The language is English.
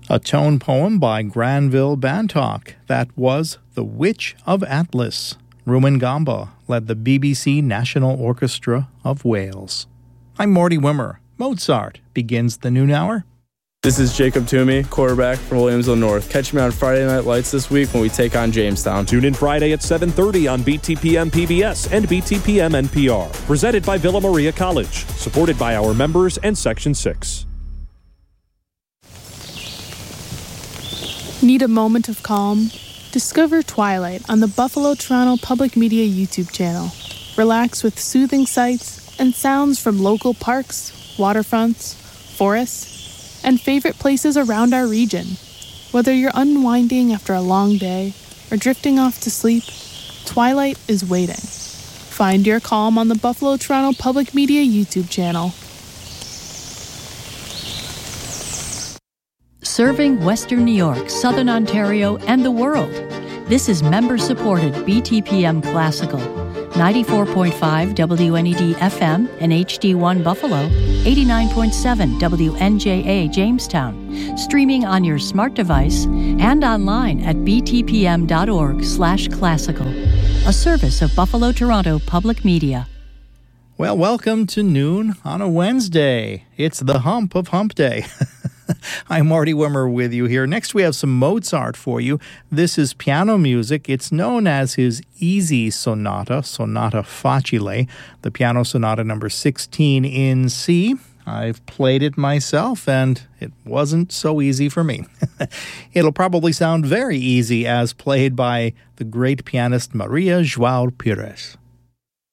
A tone poem by Granville Bantock. That was The Witch of Atlas. Rumen Gamba led the BBC National Orchestra of Wales. I'm Morty Wimmer. Mozart begins the noon hour. This is Jacob Toomey, quarterback for Williamsville North. Catch me on Friday Night Lights this week when we take on Jamestown. Tune in Friday at 7:30 on BTPM PBS and BTPM NPR. Presented by Villa Maria College. Supported by our members and Section 6. Need a moment of calm? Discover Twilight on the Buffalo Toronto Public Media YouTube channel. Relax with soothing sights and sounds from local parks, waterfronts, forests, and favorite places around our region. Whether you're unwinding after a long day or drifting off to sleep, Twilight is waiting. Find your calm on the Buffalo Toronto Public Media YouTube channel. Serving Western New York, Southern Ontario, and the world. This is member-supported BTPM Classical. 94.5 WNED FM and HD1 Buffalo, 89.7 WNJA Jamestown. Streaming on your smart device and online at btpm.org/classical. A service of Buffalo Toronto Public Media. Well, welcome to noon on a Wednesday. It's the hump of Hump Day. I'm Marty Wimmer with you here. Next, we have some Mozart for you. This is piano music. It's known as his Easy Sonata, Sonata Facile, the piano sonata number 16 in C. I've played it myself, and it wasn't so easy for me. It'll probably sound very easy as played by the great pianist Maria João Pires.